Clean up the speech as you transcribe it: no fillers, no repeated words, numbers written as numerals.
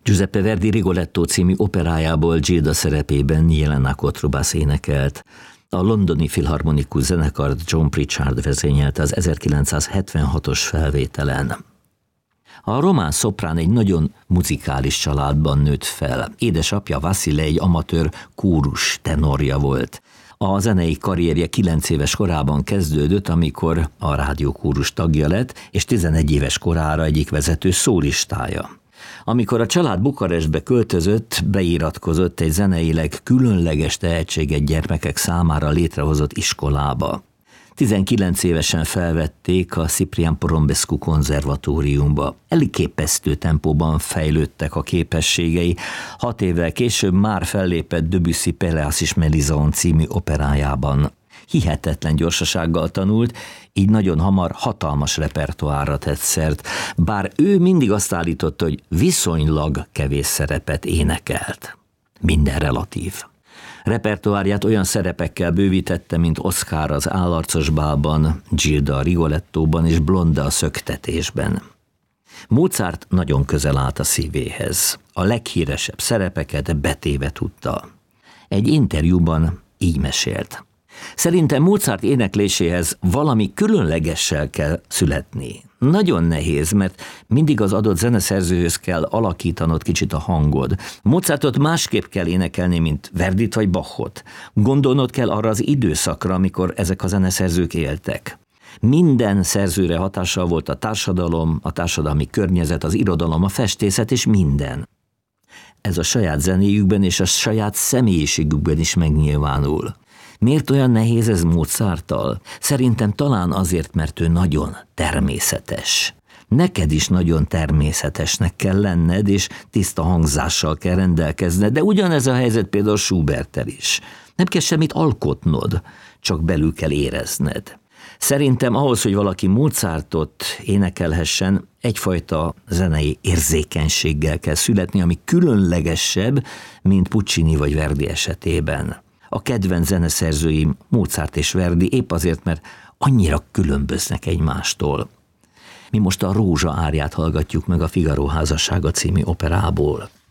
Giuseppe Verdi Rigoletto című operájából Gilda szerepében Jelena Kotrubász énekelt. A londoni filharmonikus zenekart John Pritchard vezényelte az 1976-os felvételen. A román szoprán egy nagyon muzikális családban nőtt fel. Édesapja Vasilij egy amatőr kórus tenorja volt. A zenei karrierje 9 éves korában kezdődött, amikor a rádiókórus tagja lett, és 11 éves korára egyik vezető szólistája. Amikor a család Bukarestbe költözött, beiratkozott egy zeneileg különleges tehetséget gyermekek számára létrehozott iskolába. 19 évesen felvették a Ciprián Porombescu konzervatóriumba. Elképesztő tempóban fejlődtek a képességei. 6 évvel később már fellépett Debussy Péléas és Mélisande című operájában. Hihetetlen gyorsasággal tanult, így nagyon hamar hatalmas repertoárra tett szert, bár ő mindig azt állította, hogy viszonylag kevés szerepet énekelt. Minden relatív. Repertoárját olyan szerepekkel bővítette, mint Oscar az Állarcos bálban, Gilda a Rigolettóban és Blonde a Szöktetésben. Mozart nagyon közel állt a szívéhez. A leghíresebb szerepeket betéve tudta. Egy interjúban így mesélt. Szerintem Mozart énekléséhez valami különlegessel kell születni. Nagyon nehéz, mert mindig az adott zeneszerzőhöz kell alakítanod kicsit a hangod. Mozartot másképp kell énekelni, mint Verdit vagy Bachot. Gondolnod kell arra az időszakra, amikor ezek a zeneszerzők éltek. Minden szerzőre hatással volt a társadalom, a társadalmi környezet, az irodalom, a festészet és minden. Ez a saját zenéjükben és a saját személyiségükben is megnyilvánul. Miért olyan nehéz ez Mozarttal? Szerintem talán azért, mert ő nagyon természetes. Neked is nagyon természetesnek kell lenned, és tiszta hangzással kell rendelkezned, de ugyanez a helyzet például Schuberttel is. Nem kell semmit alkotnod, csak belül kell érezned. Szerintem ahhoz, hogy valaki Mozartot énekelhessen, egyfajta zenei érzékenységgel kell születni, ami különlegesebb, mint Puccini vagy Verdi esetében. A kedvenc zeneszerzőim Mozart és Verdi épp azért, mert annyira különböznek egymástól. Mi most a Rózsa árját hallgatjuk meg a Figaro házassága című operából.